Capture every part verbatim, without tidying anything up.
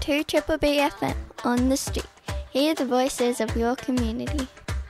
to Triple B F M on the street. Hear the voices of your community.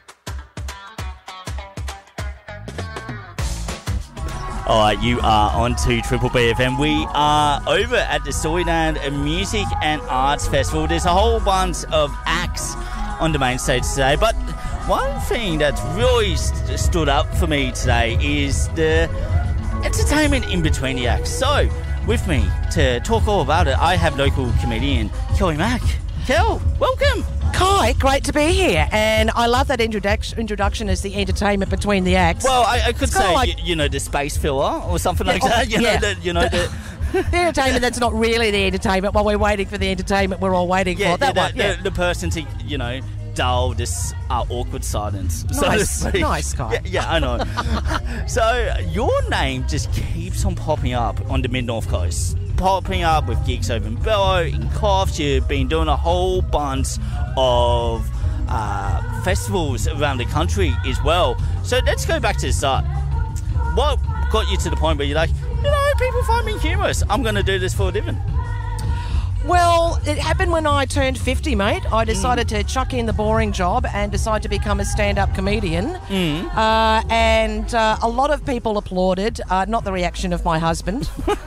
All right, you are on to Triple B F M. We are over at the Storyland Music and Arts Festival. There's a whole bunch of acts on the main stage today, but one thing that's really st- stood up for me today is the entertainment in between the acts. So, with me to talk all about it, I have local comedian Kelly Mack. Kel, welcome. Kai, great to be here, and I love that introduction introduction as the entertainment between the acts. Well, I, I could It's say, kinda like- you, you know, the space filler or something Yeah, like oh, that. You yeah. know, the, you know, the, The entertainment that's not really the entertainment while we're waiting for the entertainment we're all waiting yeah, for. That the, one, yeah. the, the person to, you know, dull this uh, awkward silence. So to Nice, speak. nice, Kai. Yeah, yeah, I know. So your name just keeps on popping up on the Mid-North Coast. Popping up with gigs over in Bello, in Coffs. You've been doing a whole bunch of uh, festivals around the country as well. So let's go back to the start. What got you to the point where you're like, you know, people find me humorous. I'm going to do this for a living. Well, it happened when I turned fifty, mate. I decided mm. to chuck in the boring job and decide to become a stand-up comedian. Mm. Uh, and uh, a lot of people applauded, uh, not the reaction of my husband.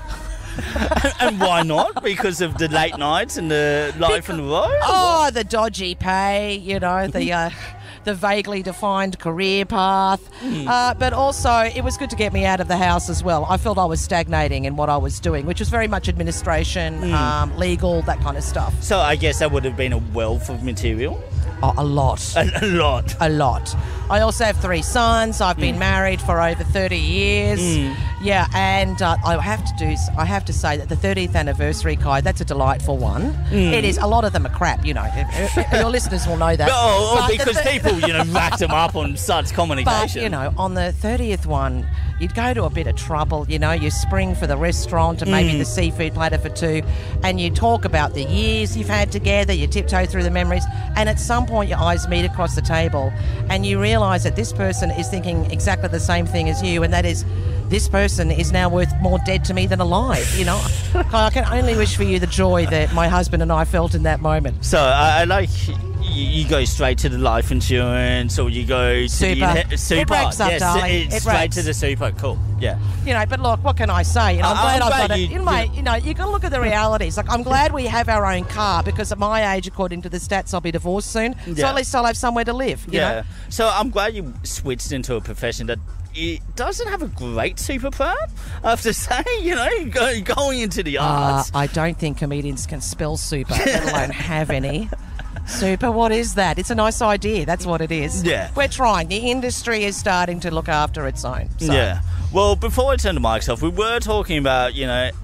And why not? Because of the late nights and the life on the road? Oh, the dodgy pay, you know, the uh, the vaguely defined career path. Mm. Uh, but also, it was good to get me out of the house as well. I felt I was stagnating in what I was doing, which was very much administration, Mm. um, legal, that kind of stuff. So I guess that would have been a wealth of material. Oh, a lot. A, a lot. A lot. I also have three sons. I've been Mm. married for over thirty years. Mm. Yeah, and uh, I have to do. I have to say that the thirtieth anniversary, Kai, that's a delightful one. Mm. It is. A lot of them are crap, you know. Your listeners will know that. Oh, oh But the because th- people, you know, racked them up on such communication. But, you know, on the thirtieth one, you'd go to a bit of trouble, you know, you spring for the restaurant and maybe Mm. the seafood platter for two, and you talk about the years you've had together, you tiptoe through the memories, and at some point your eyes meet across the table and you realise that this person is thinking exactly the same thing as you, and that is, this person is now worth more dead to me than alive, you know. I can only wish for you the joy that my husband and I felt in that moment. So I, I like you, you go straight to the life insurance, or you go to Super. the inhe- super. It racks up, yes, darling. It's It straight racks. to the super. Cool. Yeah. You know, but look, what can I say? You know, I'm Uh, glad I'm I've glad got you- it. You know, mate, you know, you've got to look at the realities. Like, I'm glad we have our own car because at my age, according to the stats, I'll be divorced soon. So Yeah. at least I'll have somewhere to live, you Yeah. know? So I'm glad you switched into a profession that it doesn't have a great super plan. I have to say, you know, go, going into the Uh, arts. I don't think comedians can spell super, let alone have any. Super, what is that? It's a nice idea. That's what it is. Yeah. We're trying. The industry is starting to look after its own. So. Yeah. Well, before I turn the mics off, we were talking about, you know,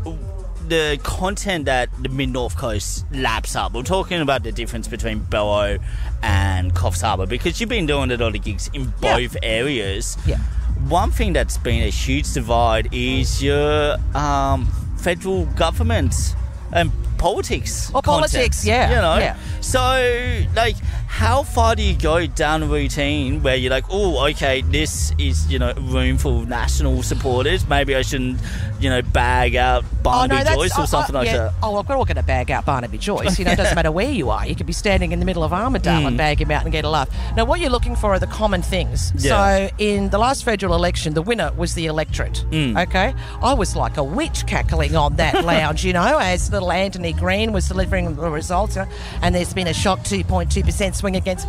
the content that the Mid-North Coast laps up. We're talking about the difference between Bello and Coffs Harbour, because you've been doing a lot of gigs in Yeah. both areas. Yeah. One thing that's been a huge divide is your um, federal government and politics. Or politics, content, yeah, You know? yeah. So, like, how far do you go down a routine where you're like, oh, okay, this is, you know, room for national supporters. Maybe I shouldn't, you know, bag out Barnaby that's- Joyce or I- something I- like yeah. that. Oh, look, we're all going to bag out Barnaby Joyce. You know, it doesn't matter where you are. You could be standing in the middle of Armidale Mm. and bag him out and get a laugh. Now, what you're looking for are the common things. Yeah. So, in the last federal election, the winner was the electorate. Mm. Okay? I was like a witch cackling on that lounge, you know, as little Anthony Green was delivering the results. You know, and there's been a shock two point two percent swing against...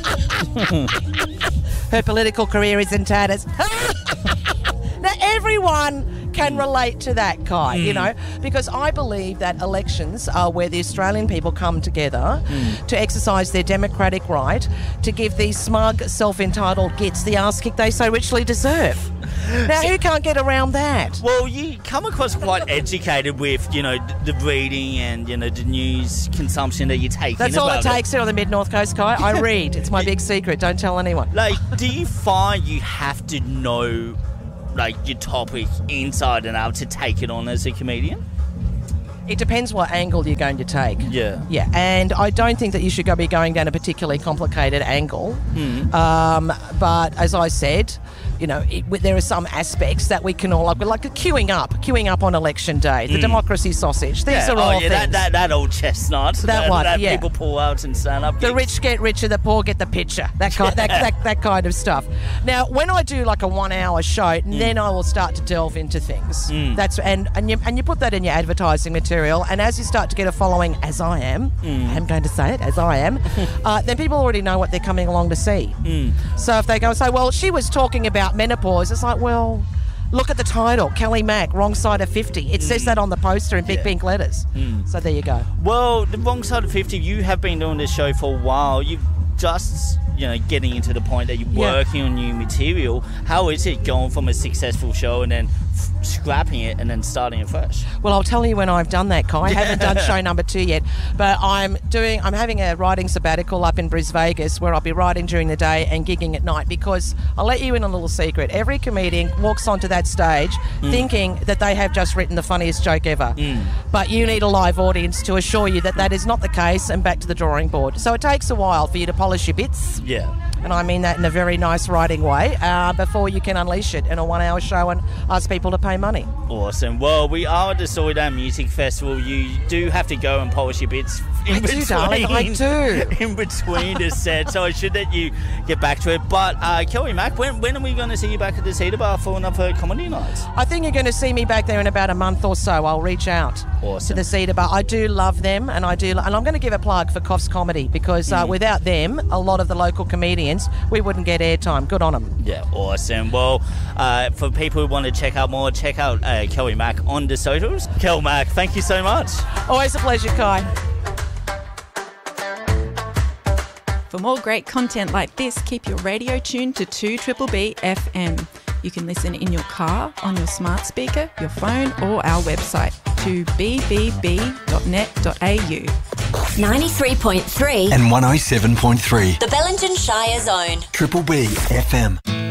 Her political career is in tatters. Now, everyone can relate to that, Kai, you know, because I believe that elections are where the Australian people come together to exercise their democratic right to give these smug, self-entitled gits the arse kick they so richly deserve. Now, who can't get around that? Well, you come across quite educated with, you know, the reading and, you know, the news consumption that you take That's in all it about takes here on the Mid-North Coast, Kai. I read. It's my big secret. Don't tell anyone. Like, do you find you have to know, like, your topic inside and out to take it on as a comedian? It depends what angle you're going to take. Yeah. Yeah, and I don't think that you should go be going down a particularly complicated angle. Mm. Um, but as I said, you know, it, there are some aspects that we can all like, like a queuing up, queuing up on election day, the democracy sausage. These Yeah, are oh, all yeah, things. that, that, that old chestnut. That one, that yeah. people pull out and stand up. The rich get richer, the poor get the picture. That kind, that, that, that kind of stuff. Now, when I do like a one-hour show, mm. then I will start to delve into things. Mm. That's and and you and you put that in your advertising material, and as you start to get a following, as I am, Mm. I'm going to say it, as I am, uh, then people already know what they're coming along to see. Mm. So if they go and say, well, she was talking about menopause, it's like, well, look at the title, Kelly Mack, Wrong Side of fifty. It mm. says that on the poster in big Yeah. pink letters. Mm. So there you go. Well, the Wrong Side of fifty, you have been doing this show for a while. You've just, you know, getting into the point that you're Yeah. working on new material. How is it going from a successful show and then f- scrapping it and then starting it fresh? Well, I'll tell you when I've done that, Kai. I haven't done show number two yet, but I'm doing. I'm having a writing sabbatical up in Bris Vegas where I'll be writing during the day and gigging at night, because I'll let you in a little secret. Every comedian walks onto that stage mm. thinking that they have just written the funniest joke ever, Mm. but you need a live audience to assure you that that is not the case, and back to the drawing board. So it takes a while for you to polish your bits. Yeah. And I mean that in a very nice writing way, uh, before you can unleash it in a one-hour show and ask people to pay money. Awesome. Well, we are at the Soydan Music Festival. You do have to go and polish your bits in I between. do, darling, I do. In between the set, so I should let you get back to it. But uh, Kelly Mack, when, when are we going to see you back at the Cedar Bar for another comedy night? I think you're going to see me back there in about a month or so. I'll reach out Awesome. to the Cedar Bar. I do love them, and I do, and I'm going to give a plug for Coffs Comedy, because uh, Mm. without them, a lot of the local comedians, we wouldn't get airtime. Good on them. Yeah, awesome. Well, uh, for people who want to check out more, check out uh, Kelly Mack on the socials. Kel Mack, thank you so much. Always a pleasure, Kai. For more great content like this, keep your radio tuned to two B B B F M. You can listen in your car, on your smart speaker, your phone, or our website, two b b b dot net dot a u. ninety-three point three and one oh seven point three. The Bellingen Shire Zone. Triple B F M.